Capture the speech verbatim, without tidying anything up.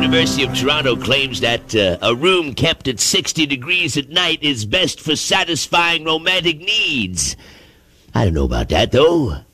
University of Toronto claims that uh, a room kept at sixty degrees at night is best for satisfying romantic needs. I don't know about that, though.